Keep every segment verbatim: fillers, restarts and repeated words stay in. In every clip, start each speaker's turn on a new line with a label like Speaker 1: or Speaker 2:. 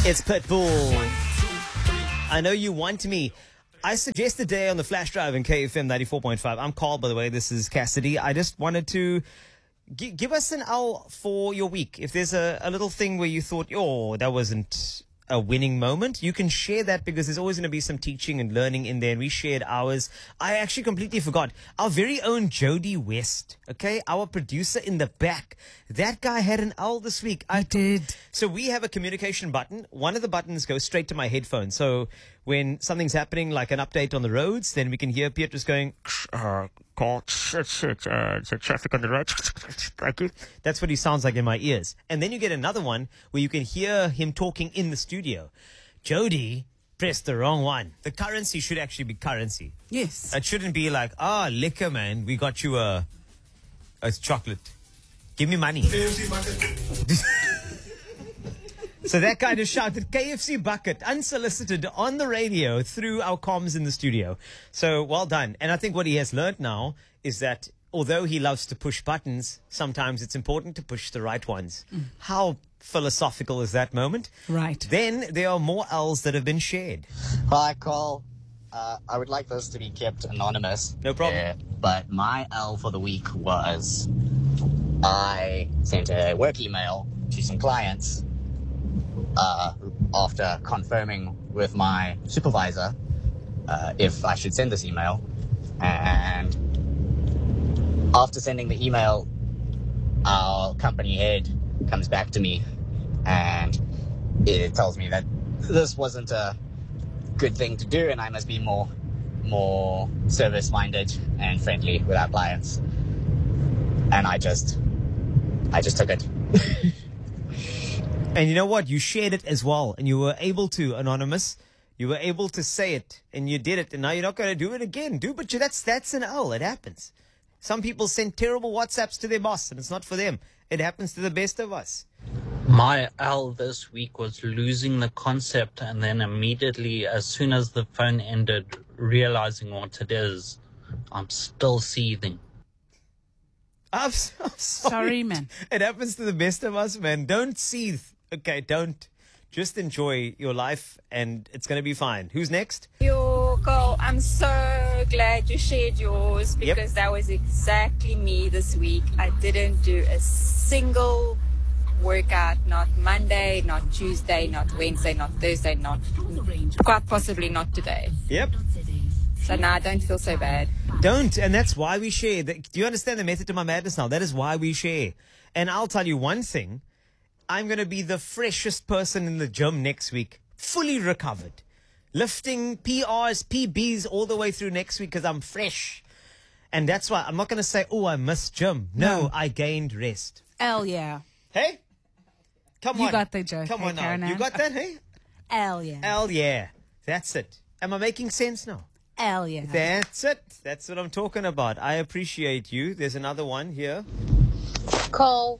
Speaker 1: It's Pitbull. I know you want me. I suggest a day on the flash drive in K F M ninety-four point five. I'm Carl, by the way. This is Cassidy. I just wanted to g- give us an hour for your week. If there's a, a little thing where you thought, oh, that wasn't a winning moment, you can share that, because there's always going to be some teaching and learning in there. And we shared ours. I actually completely forgot. Our very own Jody West, okay, our producer in the back. That guy had an owl this week. I
Speaker 2: did.
Speaker 1: So we have a communication button. One of the buttons goes straight to my headphone. So when something's happening, like an update on the roads, then we can hear Petrus going, uh, call, shit, shit, uh, the traffic on the road. Thank you. That's what he sounds like in my ears. And then you get another one where you can hear him talking in the studio. Jody pressed the wrong one. The currency should actually be currency.
Speaker 2: Yes.
Speaker 1: It shouldn't be like, ah, liquor, man. We got you a, a chocolate. Give me money.
Speaker 3: K F C bucket.
Speaker 1: So that guy just shouted K F C bucket unsolicited on the radio through our comms in the studio. So well done. And I think what he has learned now is that although he loves to push buttons, sometimes it's important to push the right ones. Mm. How philosophical is that moment?
Speaker 2: Right.
Speaker 1: Then there are more L's that have been shared.
Speaker 4: Hi, Carl. Uh, I would like this to be kept anonymous.
Speaker 1: No problem.
Speaker 4: Uh, but my L for the week was I sent a work email to some clients uh, after confirming with my supervisor uh, if I should send this email. And after sending the email, our company head comes back to me and it tells me that this wasn't a good thing to do and I must be more more service-minded and friendly with our clients. And I just I just took it.
Speaker 1: And you know what? You shared it as well, and you were able to, Anonymous. You were able to say it, and you did it, and now you're not going to do it again. Do, but you, that's that's an L. It happens. Some people send terrible WhatsApps to their boss, and it's not for them. It happens to the best of us.
Speaker 5: My L this week was losing the concept, and then immediately, as soon as the phone ended, realizing what it is. I'm still seething.
Speaker 1: I'm, so, I'm sorry.
Speaker 2: Sorry, man.
Speaker 1: It happens to the best of us, man. Don't seethe. Okay, don't. Just enjoy your life, and it's going to be fine. Who's next?
Speaker 6: Yo, Carl, I'm so glad you shared yours, because
Speaker 1: Yep.
Speaker 6: that was exactly me this week. I didn't do a single workout, not Monday, not Tuesday, not Wednesday, not Thursday, not quite possibly not today.
Speaker 1: Yep.
Speaker 6: So now I don't feel so bad.
Speaker 1: Don't, and that's why we share. Do you understand the method to my madness now? That is why we share. And I'll tell you one thing. I'm going to be the freshest person in the gym next week. Fully recovered. Lifting P Rs, P Bs all the way through next week because I'm fresh. And that's why I'm not going to say, oh, I missed gym. No,
Speaker 2: No.
Speaker 1: I gained rest.
Speaker 2: L, yeah.
Speaker 1: Hey? Come
Speaker 2: You
Speaker 1: on.
Speaker 2: got the joke.
Speaker 1: Come
Speaker 2: Hey,
Speaker 1: on now.
Speaker 2: Karen
Speaker 1: You
Speaker 2: Ann.
Speaker 1: got that, hey?
Speaker 2: L, yeah.
Speaker 1: L, yeah. That's it. Am I making sense now?
Speaker 2: L, yeah.
Speaker 1: That's it. That's what I'm talking about. I appreciate you. There's another one here.
Speaker 7: Carl,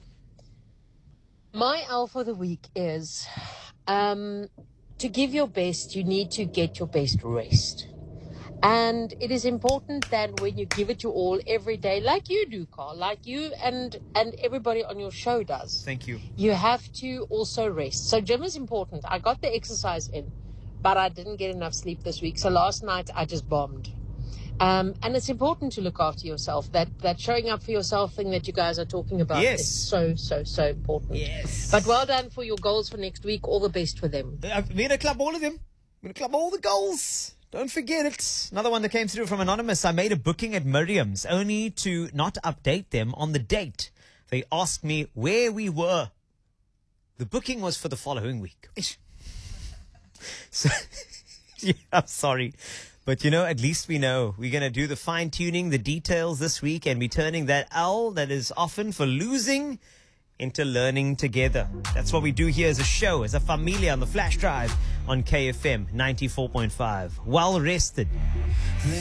Speaker 7: my L for the week is um, to give your best, you need to get your best rest. And it is important that when you give it your all every day, like you do, Carl, like you and, and everybody on your show does,
Speaker 1: Thank you.
Speaker 7: you have to also rest. So gym is important. I got the exercise in, but I didn't get enough sleep this week. So last night I just bombed. Um, and it's important to look after yourself. That that showing up for yourself thing that you guys are talking about
Speaker 1: Yes.
Speaker 7: is so, so, so important.
Speaker 1: Yes.
Speaker 7: But well done for your goals for next week. All the best for them.
Speaker 1: I'm going to club all of them. I'm going to club all the goals. Don't forget it. Another one that came through from Anonymous. I made a booking at Miriam's only to not update them on the date. They asked me where we were. The booking was for the following week. So, yeah, I'm sorry. But, you know, at least we know we're going to do the fine-tuning, the details this week, and be turning that L that is often for losing into learning together. That's what we do here as a show, as a familia on the flash drive on K F M ninety-four point five. Well rested.